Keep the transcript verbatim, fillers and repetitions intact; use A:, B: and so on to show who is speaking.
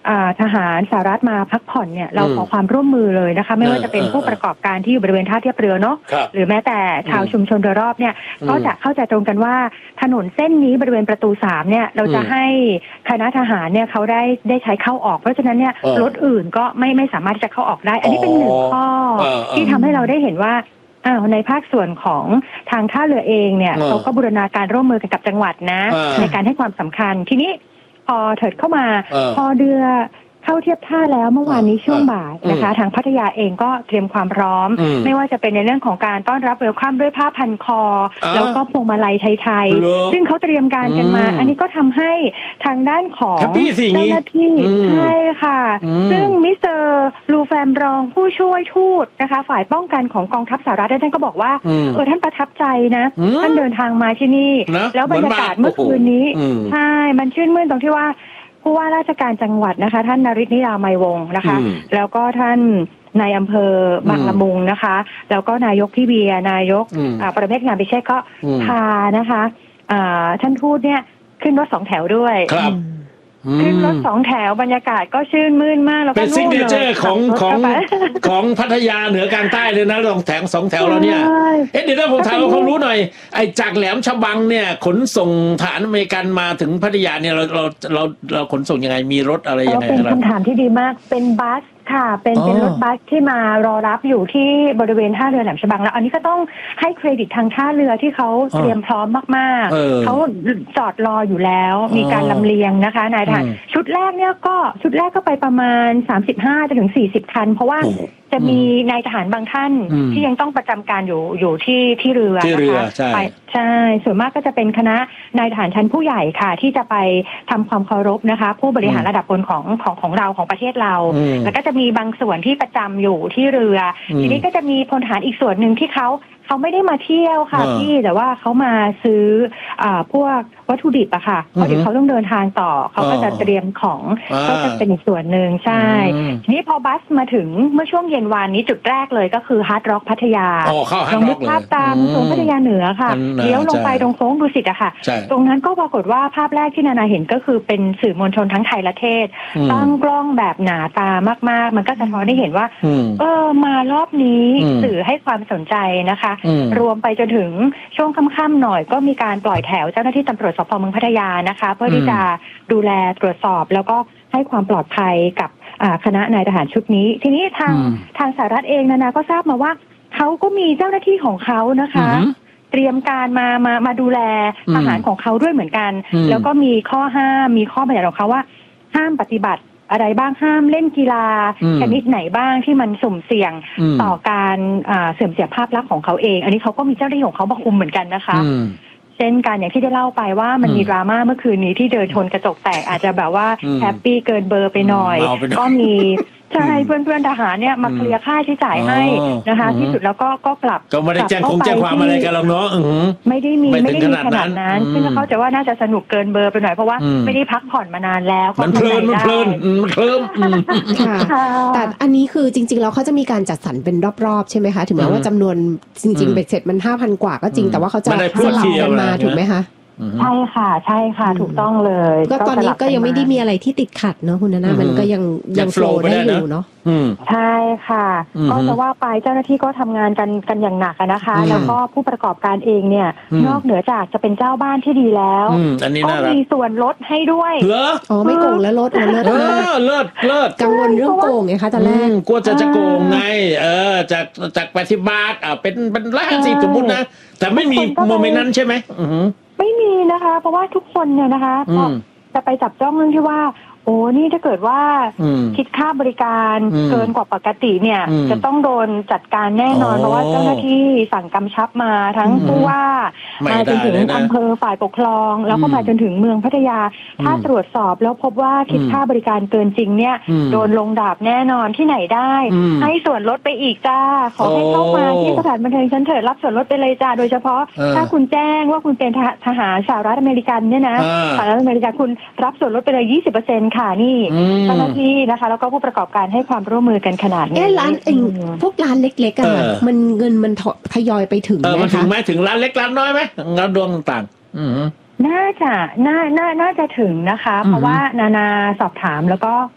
A: ทหารสหรัฐมาพักผ่อนเนี่ยเราขอความร่วมมือเลยนะคะไม่ว่าจะเป็นผู้ประกอบการที่อยู่บริเวณท่าเทียบเรือเนาะหรือแม้แต่ชาวชุมชนโดยรอบเนี่ยก็จะเข้าใจตรงกันว่าถนนเส้นนี้บริเวณประตูสามเนี่ยเราจะให้คณะทหารเนี่ยเขาได้ได้ใช้เข้าออกเพราะฉะนั้นเนี่ยรถอื่นก็ไม่ไม่สามารถจะเข้าออกได้อันนี้เป็นหนึ่งข้อที่ทำให้เราได้เห็นว่าในภาคส่วนของทางท่าเรือเองเนี่ยเขาก็บูรณาการร่วมมือกันกับจังหวัดนะในการให้ความสำคัญทีนี้พอเถิดเข้ามาพอเรือเข้าเทียบท่าแล้วเมื่อวานนี้ช่วงบ่ายนะคะทางพัทยาเองก็เตรียมความพร้อมไม่ว่าจะเป็นในเรื่องของการต้อนรับเวลคัมด้วยผ้าพันคอแล้วก็พวงมาลัยไทยๆซึ่งเขาเตรียมการกันมาอันนี้ก็ทำให้ทางด้านของเจ้าหน้าที่ใช่ค่ะซึ่งมิสเตอร์ลูแฟมรองผู้ช่วยทูตนะคะฝ่ายป้องกันของกองทัพสหรัฐท่านก็บอกว่าเออท่านประทับใจนะท่านเดินทางมาที่นี่แล้วบรรยากาศเมื่อคืนนี้ใช่มันชื่นมื่นตรงที่ว่าผู้ว่าราชการจังหวัดนะคะท่านนฤทธิ์นิรามัยวงศ์นะคะแล้วก็ท่านนายอำเภอบางละมุงนะคะแล้วก็นายกพี่เบียร์นายกประเภทงานพิเชษก็พานะคะท่านทูตเนี่ยขึ้นรถสองแถวด้วยขึ้นรถสองแถวบรรยากาศก็ชื่นมื่นมากแล้วก็เป็นซิกเนเจอร์ของของของพัทยาเหนือกลางใต้เลยนะสองแถวสองแถวเราเนี่ยเอ๊ะเดี๋ยวผมถามเขารู้หน่อยไอ้จากแหลมฉบังเนี่ยขนส่งฐานอเมริกันมาถึงพัทยาเนี่ยเราเราเราเราขนส่งยังไงมีรถอะไรยังไงครับเป็นคำถามที่ดีมากเป็นบัสค่ะเป็นเป็นรถบัสที่มารอรับอยู่ที่บริเวณท่าเรือแหลมฉบังแล้วอันนี้ก็ต้องให้เครดิตทางท่าเรือที่เขาเตรียมพร้อมมากๆเขาจอดรออยู่แล้วมีการลำเลียงนะคะนายทหารชุดแรกเนี่ยก็ชุดแรกก็ไปประมาณสามสิบห้าจนถึงสี่สิบคันเพราะว่าจะมีนายทหารบางท่านที่ยังต้องประจำการอยู่อยู่ที่ที่เรือนะคะใช่ใช่ส่วนมากก็จะเป็นคณะนายทหารชั้นผู้ใหญ่ค่ะที่จะไปทำความเคารพนะคะผู้บริหารระดับบนของของของเราของประเทศเราแล้วก็จะมีบางส่วนที่ประจำอยู่ที่เรือทีนี้ก็จะมีพลทหารอีกส่วนหนึ่งที่เขาเขาไม่ได้มาเที่ยวค่ะพี่แต่ว่าเขามาซื้ออ่าพวกวัตถุดิบอะค่ะเพราะเดี๋ยวเขาต้องเดินทางต่อเขาก็จะเตรียมของก็จะเป็นอีกส่วนหนึ่งใช่ทีนี้พอบัสมาถึงเมื่อช่วงเย็นวานนี้จุดแรกเลยก็คือฮาร์ดร็อกพัทยาลองนึกภาพตามโซนพัทยาเหนือค่ะเลี้ยวลงไปตรงโค้งดุสิตอะค่ะตรงนั้นก็ปรากฏว่าภาพแรกที่นานาเห็นก็คือเป็นสื่อมวลชนทั้งไทยและเทศตั้งกล้องแบบหนาตามากๆมันก็สะท้อนให้เห็นว่าเออมารอบนี้สื่อให้ความสนใจนะคะรวมไปจนถึงช่วงค่ำๆหน่อยก็มีการปล่อยแถวเจ้าหน้าที่ตำรวจสภ.เมืองพัทยานะคะเพื่อที่จะดูแลตรวจสอบแล้วก็ให้ความปลอดภัยกับคณะนายทหารชุดนี้ทีนี้ทางทางสหรัฐเองนานาก็ทราบมาว่าเขาก็มีเจ้าหน้าที่ของเขานะคะเตรียมการมามามาดูแลทหารของเขาด้วยเหมือนกันแล้วก็มีข้อห้ามมีข้อบัญญัติของเขาว่าห้ามปฏิบัติอะไรบ้างห้ามเล่นกีฬาชนิดไหนบ้างที่มันสุ่มเสี่ยงต่อการเสื่อมเสียภาพลักษณ์ของเขาเองอันนี้เขาก็มีเจ้าหน้าที่ของเขามาคุมเหมือนกันนะคะเช่นกันอย่างที่ได้เล่าไปว่ามันมีดราม่าเมื่อคืนนี้ที่เดินชนกระจกแตกอาจจะแบบว่าแฮปปี้เกินเบอร์ไปหน่อยก็มีใช่เพื่อนๆทหารเนี่ยมาเคลียร์ค่าใช้จ่ายให้นะคะที่สุดแล้วก็ก็กลับ
B: ก็ไม่ได้แจ้งคงแจ้งความอะไรกันหรอกเนาะ
A: ไม่ได้มีไม่ได้มีขนาดนั้นซึ่งเขาจะว่าน่าจะสนุกเกินเบอร์ไปหน่อยเพราะว่าไม่ได้พักผ่อนมานานแล้ว
B: มันเพลินมันเพลินมันเคลิ้ม
C: แต่อันนี้คือจริงๆแล้วเขาจะมีการจัดสรรเป็นรอบๆใช่ไหมคะถึงแม้ว่าจำนวนจริงๆเบ็ดเสร็จมัน ห้าพัน กว่าก็จริงแต่ว่าเขาจะสลับกันมาถูกไหมคะ
A: ใช่ค่ะใช่ค่ะถูกต้องเลย
C: ก็ตอนนี้ก็ยังไม่ได้มีอะไรที่ติดขัดเนาะคุณนานามันก็ยังยังโฟลว์ได้อยู่เนาะ
A: ใช่ค่ะก็จะว่าไปเจ้าหน้าที่ก็ทำงานกันกันอย่างหนักนะคะแล้วก็ผู้ประกอบการเองเนี่ยนอกเหนือจากจะเป็นเจ้าบ้านที่ดีแล้วก็มีส่วนลดให้ด้วย
B: เหรอ
C: อ๋อไม่โกงแล้วลดเลิศ
B: เลิศเลิศ
C: กังวลเรื่องโกงไงคะตอนแรก
B: กลัวจะจะโกงไงเออจากจากแปดสิบบาทอ่ะเป็นเป็นร้อยห้าสิบสมมุตินะแต่ไม่มีโมเมนต์นั้นใช่ไหม
A: ไม่มีนะคะเพราะว่าทุกคนเนี่ยนะคะจะไปจับจ้องเรื่องที่ว่าโอ้นี่ถ้าเกิดว่าคิดค่าบริการเกินกว่าปกติเนี่ยจะต้องโดนจัดการแน่นอนเพราะว่าเจ้าหน้าที่สั่งกำชับมาทั้งผู้ว่ามาจนถึงอำเภอฝ่ายปกครองแล้วก็มาจนถึงเมืองพัทยาถ้าตรวจสอบแล้วพบว่าคิดค่าบริการเกินจริงเนี่ยโดนลงดาบแน่นอนที่ไหนได้ให้ส่วนลดไปอีกจ้าขอให้เข้ามาที่สถานบันเทิงชั้นเถิดรับส่วนลดไปเลยจ้าโดยเฉพาะถ้าคุณแจ้งว่าคุณเป็นทหารสหรัฐอเมริกันเนี่ยนะสหรัฐอเมริกันคุณรับส่วนลดไปเลย ยี่สิบเปอร์เซ็นต์ ค่ะนี่เจ้าหน้าที่นะคะแล้วก็ผู้ประกอบการให้ความร่วมมือกันขนาดนี้
C: ร้านเองพวกร้านเล็กๆอ่ะมันเงินมันทยอยไปถึงไหมคะ
B: มันถึงไหมถึงร้านเล็กร้านน้อยไหมร้านดวงต่าง
A: ๆน่าจะน่าน่าน่าจะถึงนะคะเพราะว่านานาสอบถามแล้วก็